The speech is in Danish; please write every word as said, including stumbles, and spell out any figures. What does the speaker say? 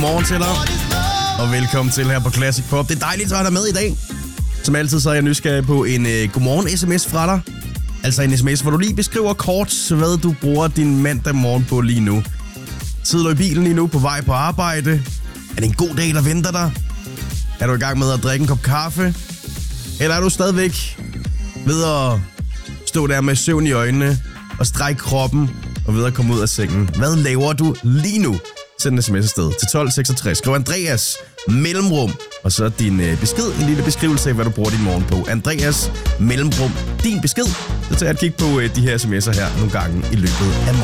Godmorgen til dig, og velkommen til her på Classic Pop. Det er dejligt at have dig med i dag. Som altid så er jeg nysgerrig på en uh, godmorgen-sms fra dig. Altså en sms, hvor du lige beskriver kort, hvad du bruger din mandag morgen på lige nu. Sidder du i bilen lige nu på vej på arbejde? Er det en god dag, der venter dig? Er du i gang med at drikke en kop kaffe? Eller er du stadigvæk ved at stå der med søvn i øjnene og strække kroppen og ved at komme ud af sengen? Hvad laver du lige nu? Send en sms afsted til tolv seksogtres. Skriv Andreas mellemrum, og så din øh, besked, en lille beskrivelse af, hvad du bruger din morgen på. Andreas mellemrum, din besked. Så tager jeg et kig på øh, de her sms'er her nogle gange i løbet af morgen.